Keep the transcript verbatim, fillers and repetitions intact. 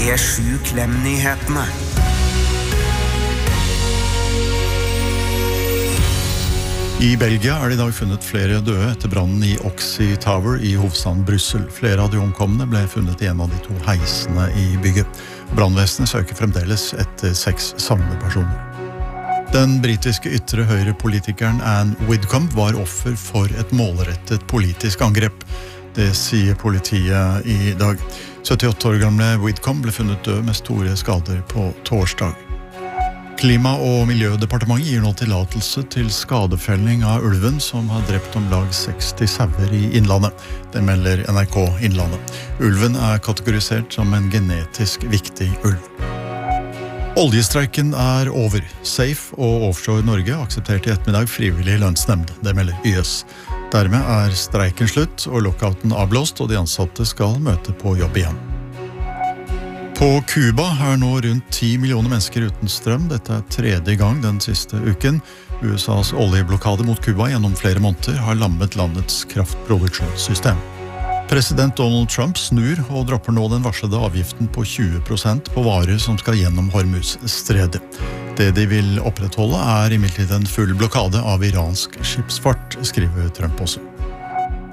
P sju Klem-nyhetene. I Belgia er det i dag funnet flere døde etter brannen i Oxy Tower i hovedstaden Brussel. Flere av de omkomne ble funnet i en av de to heisene i bygget. Brannvesenet søker fremdeles etter seks savnede personer. Den britiske ytre høyre-politikeren Anne Widdecombe var offer for et målrettet politisk angrep. Det sier politiet i dag. syttiåtte år gamle Widdecombe ble funnet død med store skader på torsdag. Klima- og miljødepartementet gir nå tillatelse til skadefelling av ulven som har drept om lag seksti sauer i Innlandet. Det melder N R K Innlandet. Ulven er kategorisert som en genetisk viktig ulv. Oljestreiken er over. Safe og Offshore Norge aksepterte i ettermiddag frivillig lønnsnemnd. Det melder Y S. Dermed er streiken slutt og lockouten avblåst, og de ansatte skal møte på jobb igjen. På Cuba er nå rundt ti millioner mennesker uten strøm. Dette er tredje gang den siste uken. U S A's oljeblokade mot Cuba gjennom flere måneder har lammet landets kraftproduksjonssystem. President Donald Trump snur og dropper nå den varslede avgiften på tjue prosent på varer som skal gjennom Hormuz-stredet. Det de vil opprettholde er imidlertid en full blokade av iransk skipsfart, skriver Trump også.